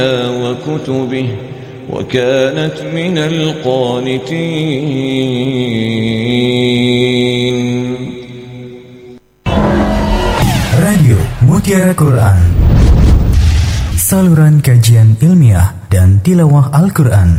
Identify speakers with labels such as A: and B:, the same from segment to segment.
A: وكتبه وكانت من القانتين.
B: Radio Mutiara Quran, saluran kajian ilmiah dan tilawah Al-Quran.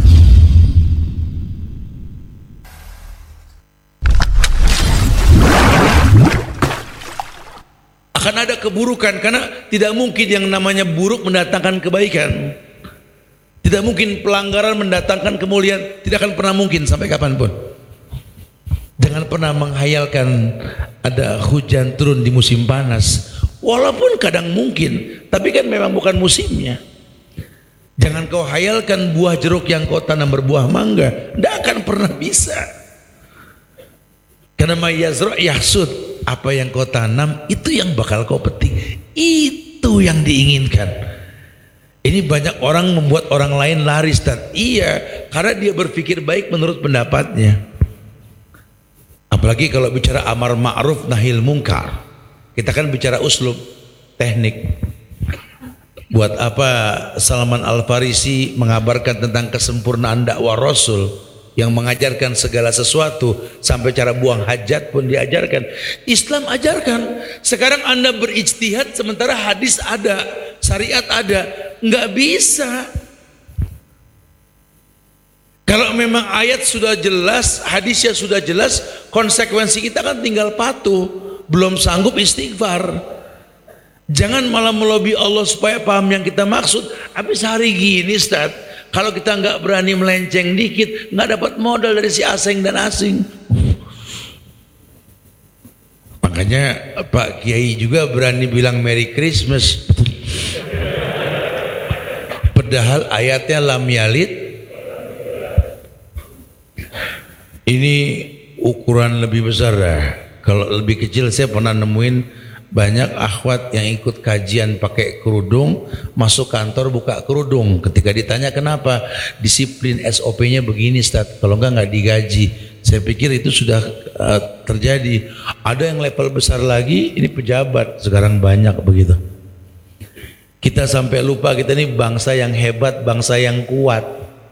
C: Akan ada keburukan, karena tidak mungkin yang namanya buruk mendatangkan kebaikan. Tidak mungkin pelanggaran mendatangkan kemuliaan. Tidak akan pernah mungkin sampai kapanpun. Jangan pernah menghayalkan ada hujan turun di musim panas. Walaupun kadang mungkin, tapi kan memang bukan musimnya. Jangan kau hayalkan buah jeruk yang kau tanam berbuah mangga. Tidak akan pernah bisa. Karena mayazra' yahsud. Apa yang kau tanam itu yang bakal kau petik. Itu yang diinginkan. Ini banyak orang membuat orang lain laris, dan iya, karena dia berpikir baik menurut pendapatnya. Apalagi kalau bicara amar ma'ruf nahil mungkar. Kita kan bicara uslub, teknik. Buat apa Salman Al-Farisi mengabarkan tentang kesempurnaan dakwah Rasul, yang mengajarkan segala sesuatu, sampai cara buang hajat pun diajarkan. Islam ajarkan. Sekarang Anda berijtihad sementara hadis ada, syariat ada. Nggak bisa. Kalau memang ayat sudah jelas, hadisnya sudah jelas, konsekuensi kita kan tinggal patuh. Belum sanggup istighfar. Jangan malah melobi Allah supaya paham yang kita maksud. Habis hari gini Ustaz, kalau kita nggak berani melenceng dikit, nggak dapat modal dari si asing dan asing. Makanya Pak Kiai juga berani bilang Merry Christmas. Padahal ayatnya lam yalid. Ini ukuran lebih besar dah. Kalau lebih kecil saya pernah nemuin banyak akhwat yang ikut kajian pakai kerudung, masuk kantor buka kerudung. Ketika ditanya kenapa, disiplin SOP-nya begini Ustaz, kalau enggak digaji. Saya pikir itu sudah terjadi. Ada yang level besar lagi, ini pejabat, sekarang banyak begitu. Kita sampai lupa kita ini bangsa yang hebat, bangsa yang kuat.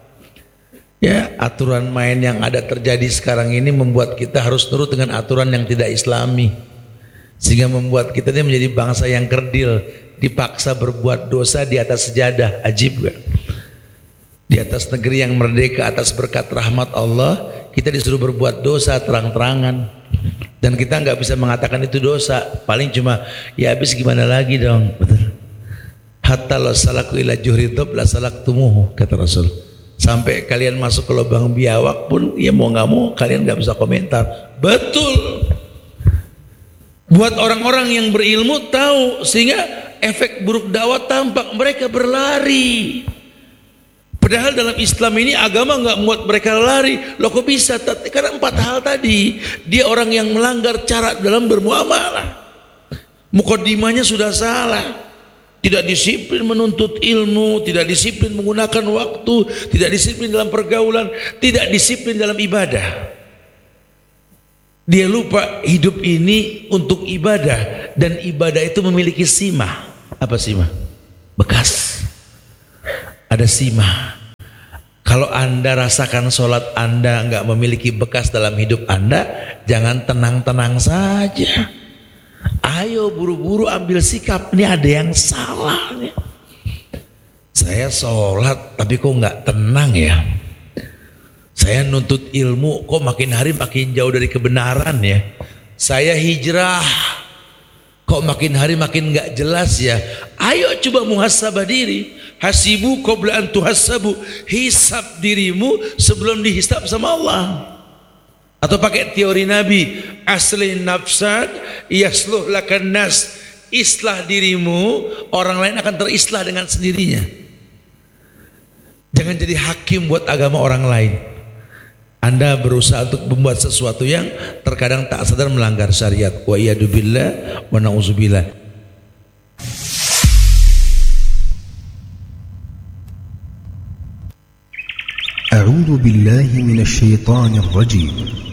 C: Ya, aturan main yang ada terjadi sekarang ini membuat kita harus nurut dengan aturan yang tidak islami. Sehingga membuat kita ini menjadi bangsa yang kerdil, dipaksa berbuat dosa di atas sejadah. Ajib gak? Di atas negeri yang merdeka, atas berkat rahmat Allah, kita disuruh berbuat dosa terang-terangan. Dan kita nggak bisa mengatakan itu dosa. Paling cuma, ya habis gimana lagi dong. Betul. Hatta la salaku ila juhri dhab la salaktumuhu, kata Rasul. Sampai kalian masuk ke lubang biawak pun, ya mau nggak mau kalian nggak bisa komentar. Betul. Buat orang-orang yang berilmu tahu, sehingga efek buruk dakwah tampak, mereka berlari. Padahal dalam Islam ini agama nggak membuat mereka lari. Loh kok bisa? Karena 4 hal tadi. Dia orang yang melanggar cara dalam bermuamalah. Mukaddimahnya sudah salah. Tidak disiplin menuntut ilmu, tidak disiplin menggunakan waktu, tidak disiplin dalam pergaulan, tidak disiplin dalam ibadah. Dia lupa hidup ini untuk ibadah, dan ibadah itu memiliki simah. Apa simah? Bekas. Ada simah. Kalau Anda rasakan sholat Anda nggak memiliki bekas dalam hidup Anda, jangan tenang-tenang saja. Ayo buru-buru ambil sikap. Ini ada yang salah nih. Saya sholat tapi kok nggak tenang ya. Saya nuntut ilmu kok makin hari makin jauh dari kebenaran ya. Saya hijrah kok makin hari makin nggak jelas ya. Ayo coba muhasabah diri. Hasibu qabla an tuhasabu. Hisab dirimu sebelum dihisab sama Allah. Atau pakai teori Nabi, aslih nafsak yasluh lakan nas. Islah dirimu, orang lain akan terislah dengan sendirinya. Jangan jadi hakim buat agama orang lain. Anda berusaha untuk membuat sesuatu yang terkadang tak sadar melanggar syariat. Wa iyadu billah wa na'udzubillah.
B: A'udzu billahi minasy syaithanir rajim.